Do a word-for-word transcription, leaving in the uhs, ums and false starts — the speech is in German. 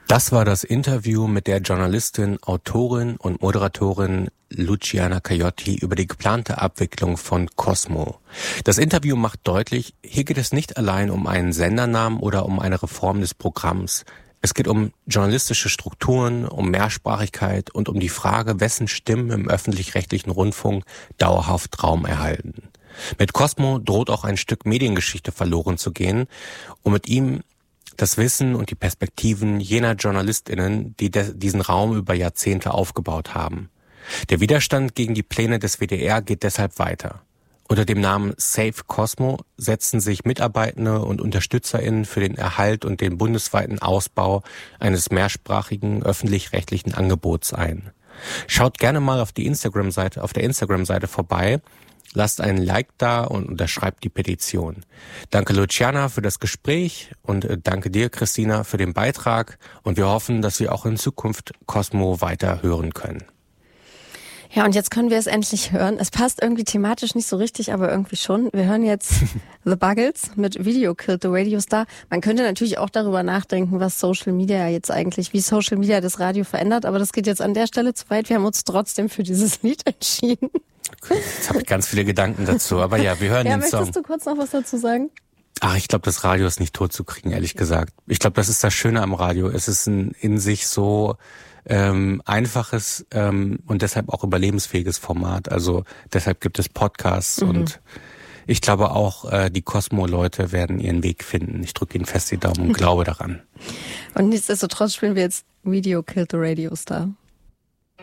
Das war das Interview mit der Journalistin, Autorin und Moderatorin Luciana Caiotti über die geplante Abwicklung von Cosmo. Das Interview macht deutlich, hier geht es nicht allein um einen Sendernamen oder um eine Reform des Programms. Es geht um journalistische Strukturen, um Mehrsprachigkeit und um die Frage, wessen Stimmen im öffentlich-rechtlichen Rundfunk dauerhaft Raum erhalten. Mit Cosmo droht auch ein Stück Mediengeschichte verloren zu gehen und mit ihm das Wissen und die Perspektiven jener JournalistInnen, die de- diesen Raum über Jahrzehnte aufgebaut haben. Der Widerstand gegen die Pläne des W D R geht deshalb weiter. Unter dem Namen Save Cosmo setzen sich Mitarbeitende und UnterstützerInnen für den Erhalt und den bundesweiten Ausbau eines mehrsprachigen öffentlich-rechtlichen Angebots ein. Schaut gerne mal auf die Instagram-Seite, auf der Instagram-Seite vorbei. Lasst einen Like da und unterschreibt die Petition. Danke Luciana für das Gespräch und danke dir, Christina, für den Beitrag. Und wir hoffen, dass wir auch in Zukunft Cosmo weiter hören können. Ja, und jetzt können wir es endlich hören. Es passt irgendwie thematisch nicht so richtig, aber irgendwie schon. Wir hören jetzt The Buggles mit Video Killed the Radio Star. Man könnte natürlich auch darüber nachdenken, was Social Media jetzt eigentlich, wie Social Media das Radio verändert, aber das geht jetzt an der Stelle zu weit. Wir haben uns trotzdem für dieses Lied entschieden. Jetzt habe ich ganz viele Gedanken dazu, aber ja, wir hören ja, den Song. Möchtest du kurz noch was dazu sagen? Ach, ich glaube, das Radio ist nicht tot zu kriegen, ehrlich gesagt. Ich glaube, das ist das Schöne am Radio. Es ist ein in sich so ähm, einfaches ähm, und deshalb auch überlebensfähiges Format. Also deshalb gibt es Podcasts mhm. und ich glaube auch, äh, die Cosmo-Leute werden ihren Weg finden. Ich drücke ihnen fest die Daumen und glaube daran. Und nichtsdestotrotz spielen wir jetzt Video Killed the Radio Star.